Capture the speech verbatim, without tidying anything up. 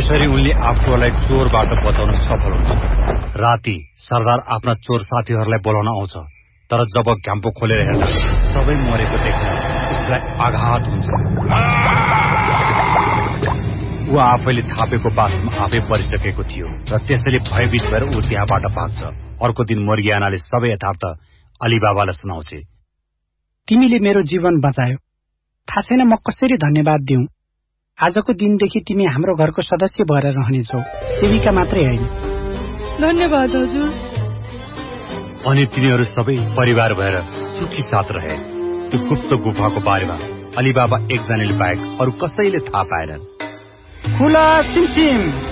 त्यसरी उनले आफूलाई चोरबाट बचाउन सफल हुन्छ। राति सरदार आफ्ना चोर साथीहरूलाई बोलाउन आउँछ, तर जब घ्याम्पो खोलेर हेर्दा सबै मरेको देख्दा उसलाई आघात हुन्छ। ऊ आफैले थापेको बासमा आफै परिसकेको थियो र त्यसैले भयभीत भएर ऊ त्यहाँबाट भाग्छ। अर्को दिन मर्गियानाले सबै यथार्थ अलीबाबालाई सुनाउँछ। तिमीले मेरो जीवन बचायो, थाहा छैन म कसरी धन्यवाद दिउँ। आजको दिनदेखि तिमी हाम्रो घरको सदस्य भएर रहनेछौ, सेविका मात्रै होइन। धन्यवाद हजुर। अनि तिनीहरू सबै परिवार भएर सुखी साथ रहे। त्यो गुप्त गुफाको बारेमा अलीबाबा एकजनाले बाहेक अरू कसैले थाहा पाएनन्। खुला सिमसिम।